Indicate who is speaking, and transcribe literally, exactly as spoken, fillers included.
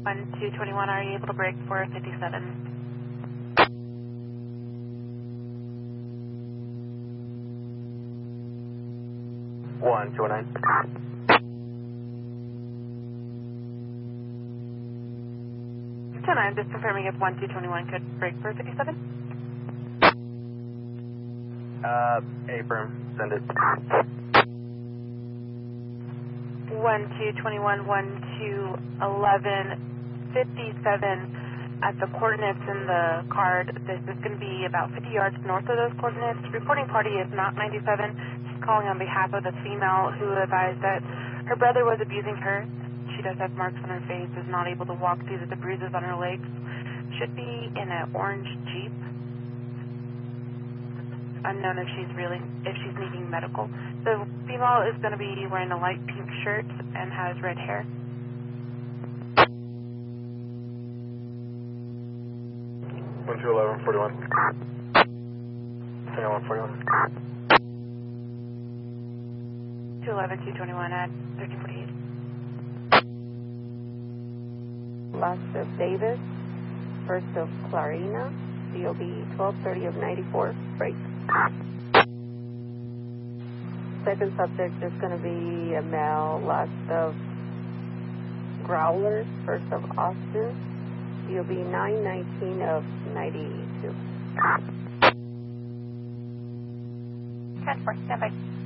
Speaker 1: one two two one, are you able to break for fifty-seven?
Speaker 2: one two nine.
Speaker 1: two nine, just confirming if one two two one could break for fifty-seven?
Speaker 2: Uh, affirm, send it.
Speaker 1: one two two one, one two eleven, fifty-seven. At the coordinates in the card, this is going to be about fifty yards north of those coordinates. Reporting party is not ninety-seven. She's calling on behalf of the female who advised that her brother was abusing her. She does have marks on her face, is not able to walk due to the bruises on her legs. Should be in an orange Jeep. Unknown if she's really, if she's needing medical. The female is going to be wearing a light pink shirt and has red hair.
Speaker 2: one two eleven, forty-one. one forty-one.
Speaker 1: two eleven, two twenty-one at thirteen forty-eight.
Speaker 3: Last of Davis, first of Clarina, D O B twelve thirty of ninety-four, break. Second subject is going to be a male, last of Growlers, first of Austin, D O B nine nineteen of ninety-two.
Speaker 1: ten four, stand by.